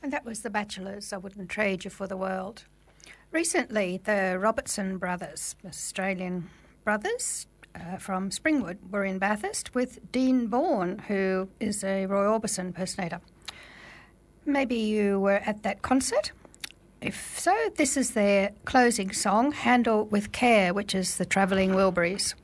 And that was The Bachelors, I Wouldn't Trade You for the World. Recently, the Robertson brothers, Australian brothers from Springwood, were in Bathurst with Dean Bourne, who is a Roy Orbison impersonator. Maybe you were at that concert? If so, this is their closing song, Handle with Care, which is the Travelling Wilburys.